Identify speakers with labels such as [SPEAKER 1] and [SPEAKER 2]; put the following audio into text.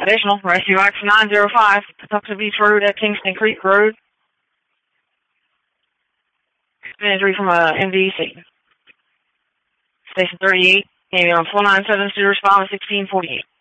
[SPEAKER 1] Additional, Rescue X 905, Patuxent Beach Road at Kingston Creek Road. Injury from a MVC. Station 38, came on 497 to respond with 1648.